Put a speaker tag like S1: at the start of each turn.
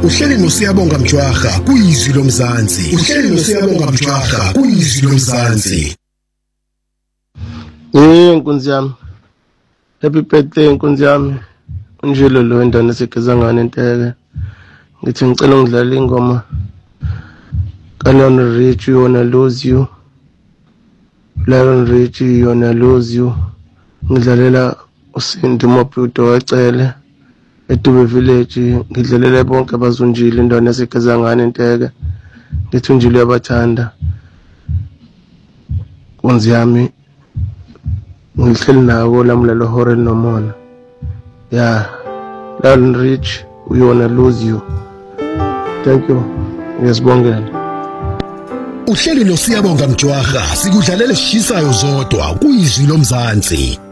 S1: Uhleli noSiyabonga Mjwaha kuyizwi lomzansi. Uhleli noSiyabonga Mjwaha kuyizwi lomzansi.
S2: Nkunzi yami. Happy birthday nkunzi yami. Unjelo lo endana esekezangana enteke. Ngithi ngicela ngidlale ingoma kaLionel Rich yona Lose You. Lionel Rich yona Lose You. Ngidlalela uSindi Maputo wacele eDube Village. Ngidlalela bonke abazunjile endana esekezangana enteke. Ngithi unjilo yabathanda. Nkunzi yami. Ngihleli nawo lamlelo hore nomona. Yeah. Lionel Rich uyona Lose You. Thank you. Ngiyasibongela.
S1: Uhleli noSiyabonga Mjwaha sikudlalela sishisayo zodwa kuyizwi lomzansi.